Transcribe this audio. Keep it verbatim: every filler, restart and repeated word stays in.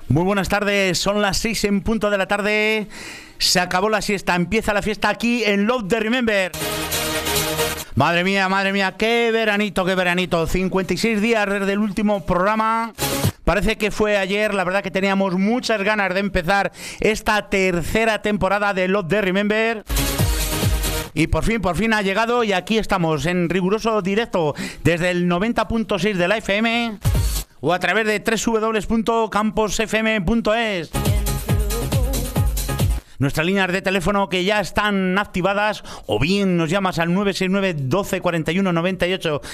Muy buenas tardes, son las seis en punto de la tarde. Se acabó la siesta, empieza la fiesta aquí en Love the Remember. Madre mía, madre mía, qué veranito, qué veranito. cincuenta y seis días desde el último programa. Parece que fue ayer, la verdad que teníamos muchas ganas de empezar esta tercera temporada de Love the Remember. Y por fin, por fin ha llegado y aquí estamos en riguroso directo desde el noventa punto seis de la F M o a través de doble u doble u doble u punto campos f m punto es. Nuestras líneas de teléfono que ya están activadas, o bien nos llamas al nueve seis nueve, doce, cuarenta y uno, noventa y ocho